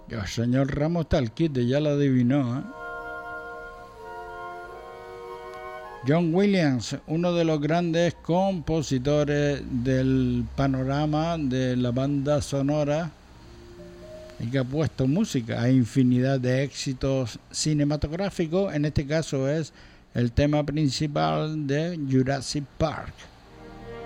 El señor Ramos está al quite, ya lo adivinó, ¿eh? John Williams, uno de los grandes compositores del panorama de la banda sonora y que ha puesto música a infinidad de éxitos cinematográficos. En este caso es el tema principal de Jurassic Park.